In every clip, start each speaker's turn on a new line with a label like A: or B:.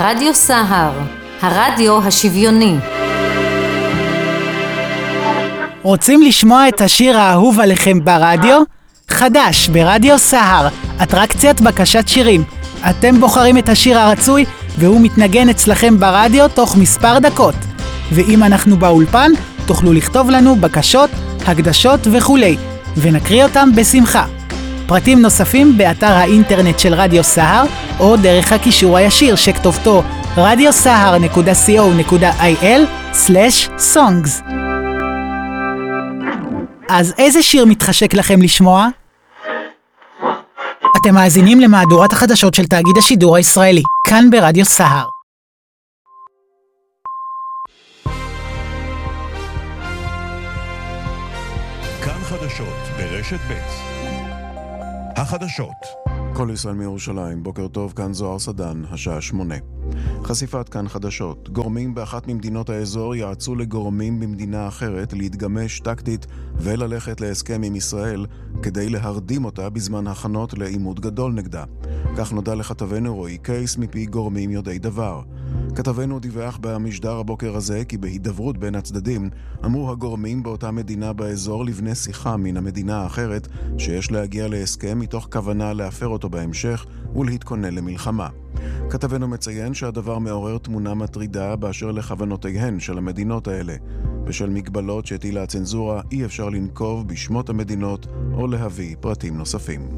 A: רדיו סהר, הרדיו השוויוני.
B: רוצים לשמוע את השיר האהוב עליכם ברדיו? חדש ברדיו סהר, אטרקציית בקשת שירים. אתם בוחרים את השיר הרצוי והוא מתנגן אצלכם ברדיו תוך מספר דקות. ואם אנחנו באולפן, תוכלו לכתוב לנו בקשות, הקדשות וכולי, ונקריא אותם בשמחה. פרטים נוספים באתר האינטרנט של רדיו סהר, או דרך הקישור הישיר שכתובתו radiosahar.co.il/songs. אז איזה שיר מתחשק לכם לשמוע? אתם מאזינים למהדורת החדשות של תאגיד השידור הישראלי, כאן ברדיו סהר.
C: כאן חדשות ברשת ב'. החדשות. כל ישראל מירושלים, בוקר טוב, כאן זוהר סדן, השעה 8. חשיפת כאן חדשות. גורמים באחת ממדינות האזור יעצו לגורמים במדינה אחרת להתגמש טקטית וללכת להסכם עם ישראל כדי להרדים אותה בזמן הכנות לעימות גדול נגדה. כך נודע לכתבנו רועי קייס מפי גורמים יודעי דבר. כתבנו דיווח במשדר הבוקר הזה כי בהידברות בין הצדדים אמרו הגורמים באותה מדינה באזור לבני שיחה מן המדינה האחרת שיש להגיע להסכם מתוך כוונה להפר אותו בהמשך ולהתכונן למלחמה. כתבנו מציין שהדבר מעורר תמונה מטרידה באשר לכוונותיהן של המדינות האלה. בשל מגבלות שהטילה הצנזורה אי אפשר לנקוב בשמות המדינות או להביא פרטים נוספים.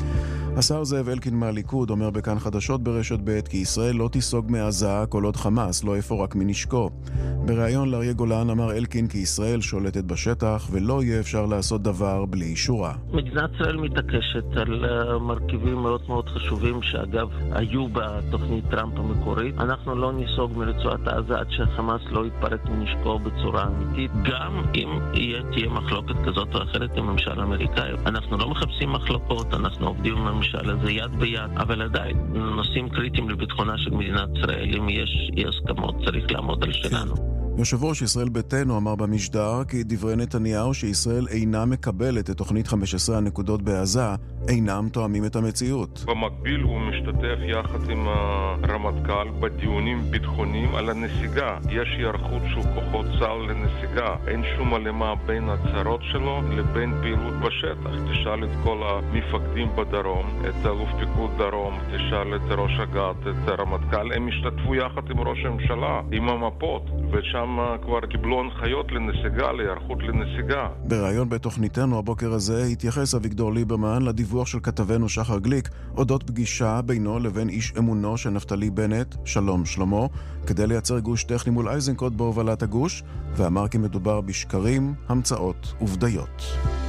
C: השר זאב אלקין מהליכוד אומר בכאן חדשות ברשת ב' כי ישראל לא תיסוג מעזה כל עוד חמאס לא יפורק מנשקו. בריאיון לאריה גולן אמר אלקין כי ישראל שולטת בשטח ולא יהיה אפשר לעשות דבר בלי אישורה.
D: מדינת ישראל מתעקשת על מרכיבים מאוד מאוד חשובים שאגב היו בתוכנית טראמפ המקורית. אנחנו לא ניסוג מרצועת עזה עד שחמאס לא יתפרק מנשקו בצורה אמיתית, גם אם תהיה מחלוקת כזאת או אחרת עם הממשל האמריקאי. אנחנו לא מחפשים מחלוקות, אנחנו עובדים עם הממשל הזה יד ביד, אבל עדיין נושאים קריטיים לביטחונה של מדינת ישראל, אם יש אי הסכמות צריך לעמוד על שלנו.
C: יושב ראש ישראל ביתנו אמר במשדר כי דברי נתניהו שישראל אינה מקבלת את תוכנית 15 הנקודות בעזה אינם תואמים את המציאות.
E: במקביל הוא משתתף יחד עם הרמטכ"ל בדיונים ביטחוניים על הנסיגה. יש היערכות של כוחות צה"ל לנסיגה. אין שום הלימה בין הצהרות שלו לבין פעילות בשטח. תשאל את כל המפקדים בדרום, את אלוף פיקוד דרום, תשאל את ראש אג"ת, את הרמטכ"ל. הם השתתפו יחד עם ראש הממשלה, עם המפות, ושם כבר קיבלו הנחיות לנסיגה, להיערכות לנסיגה.
C: בריאיון בתוכניתנו הבוקר הזה התייחס אביגדור ליברמן לדיווח של כתבנו שחר גליק אודות פגישה בינו לבין איש אמונו של נפתלי בנט, שלום שלמה, כדי לייצר גוש טכני מול איזנקוט בהובלת הגוש, ואמר כי מדובר בשקרים, המצאות ובדיות.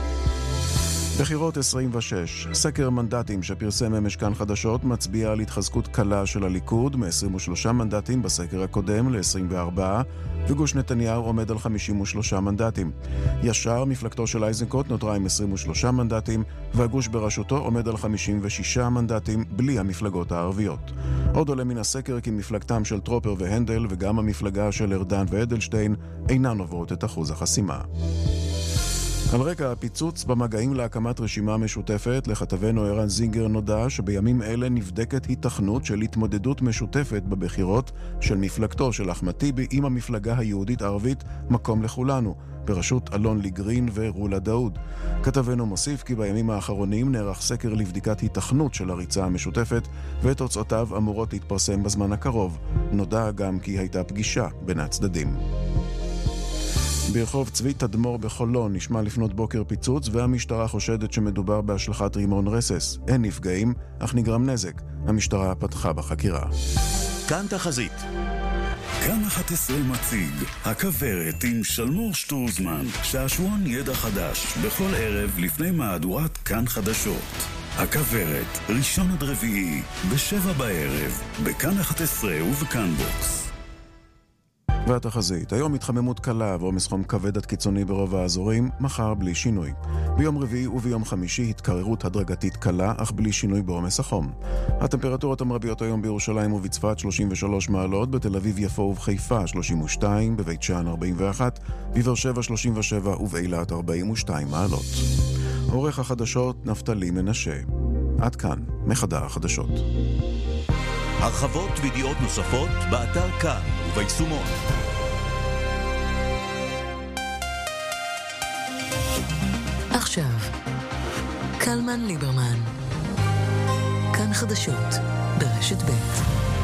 C: בחירות 26, סקר מנדטים שפרסם אמש כאן חדשות מצביע על התחזקות קלה של הליכוד מ-23 מנדטים בסקר הקודם ל-24, וגוש נתניהו עומד על 53 מנדטים. ישר מפלגתו של איזנקוט נותרה עם 23 מנדטים, והגוש בראשותו עומד על 56 מנדטים בלי המפלגות הערביות. עוד עולה מן הסקר כי מפלגתם של טרופר והנדל וגם המפלגה של ארדן ואדלשטיין אינן עוברות את אחוז החסימה. על רקע הפיצוץ במגעים להקמת רשימה משותפת, לכתבנו ערן זינגר נודע שבימים אלה נבדקת היתכנות של התמודדות משותפת בבחירות של מפלגתו של אחמד טיבי עם המפלגה היהודית ערבית מקום לכולנו, בראשות אלון ליגרין ורולה דאוד. כתבנו מוסיף כי בימים האחרונים נערך סקר לבדיקת היתכנות של הריצה המשותפת, ותוצאותיו אמורות להתפרסם בזמן הקרוב. נודע גם כי הייתה פגישה בין הצדדים. ברחוב צבי תדמור בחולון נשמע לפנות בוקר פיצוץ והמשטרה חושדת שמדובר בהשלכת רימון רסס. אין נפגעים, אך נגרם נזק. המשטרה פתחה בחקירה.
F: כאן תחזית. כאן 11 מציג הכברת עם שלמור שטרוזמן, שעשועון ידע חדש בכל ערב לפני מהדורת כאן חדשות. הכברת, ראשון עד רביעי, ב7 בערב, בכאן 11 ובכאן בוקס.
C: והתחזית, היום התחממות קלה ועומס חום כבד עד קיצוני ברוב האזורים, מחר בלי שינוי. ביום רביעי וביום חמישי התקררות הדרגתית קלה, אך בלי שינוי בעומס החום. הטמפרטורות המרביות היום בירושלים ובצפת 33 מעלות, בתל אביב יפו ובחיפה 32, בבית שאן 41, בבאר שבע 37 ובאילת 42 מעלות. עורך החדשות נפתלי מנשה. עד כאן, מחדר החדשות.
G: הרחבות וידיעות נוספות באתר כאן וביישומון.
H: עכשיו, קלמן ליברמן. כאן חדשות ברשת ב'.